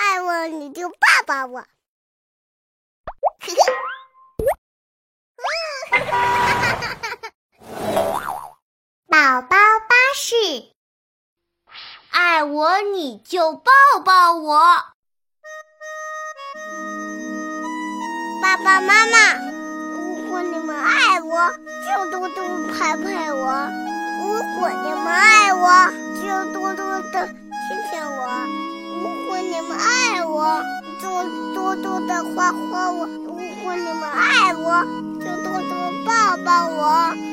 爱我，你就抱抱我。宝宝巴士，爱我你就抱抱我。爸爸妈妈，如果你们爱我，就多多拍拍我；如果你们爱我，就多多的亲亲我；如果你们爱我，就多多的夸夸我；如果你们爱我，就多多抱抱我。